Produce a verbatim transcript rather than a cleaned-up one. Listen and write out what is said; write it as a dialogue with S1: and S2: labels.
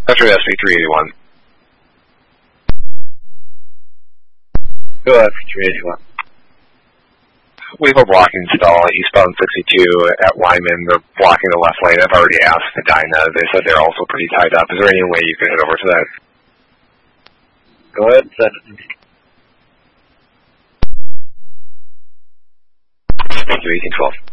S1: Metro S P three eighty-one.
S2: Go ahead for three eighty-one.
S1: We have a blocking stall eastbound sixty-two at Wyman. They're blocking the left lane. I've already asked the Dyna. They said they're also pretty tied up. Is there any way you can head over to that?
S2: Go ahead and send it.
S1: Thank you, eighteen twelve.